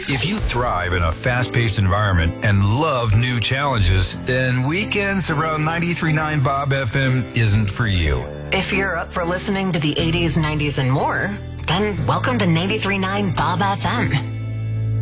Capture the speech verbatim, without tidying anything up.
If you thrive in a fast-paced environment and love new challenges, then weekends around ninety-three point nine Bob F M isn't for you. If you're up for listening to the eighties, nineties, and more, then welcome to ninety-three point nine Bob F M.